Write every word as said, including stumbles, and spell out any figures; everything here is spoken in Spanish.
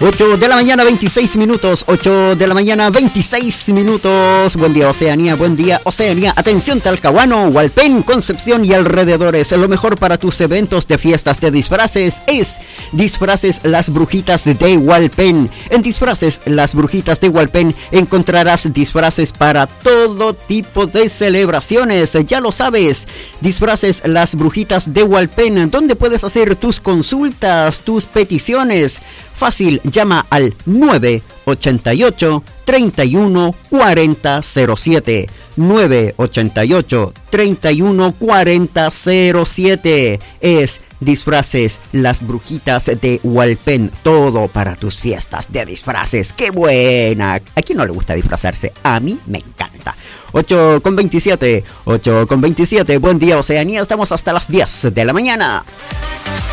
ocho de la mañana, veintiséis minutos. ocho de la mañana, veintiséis minutos. Buen día, Oceanía. Buen día, Oceanía. Atención, Talcahuano, Hualpén, Concepción y alrededores. Lo mejor para tus eventos de fiestas de disfraces es Disfraces Las Brujitas de Hualpén. En Disfraces Las Brujitas de Hualpén encontrarás disfraces para todo tipo de celebraciones. Ya lo sabes, Disfraces Las Brujitas de Hualpén, donde puedes hacer tus consultas, tus peticiones. Fácil, llama al nueve ocho ocho, tres uno cuatro cero cero siete. nueve ocho ocho, tres uno cuatro cero cero siete. Es Disfraces Las Brujitas de Hualpén. Todo para tus fiestas de disfraces. ¡Qué buena! ¿A quién no le gusta disfrazarse? A mí me encanta. ocho con veintisiete. ocho con veintisiete. Buen día, Oceanía. Estamos hasta las diez de la mañana.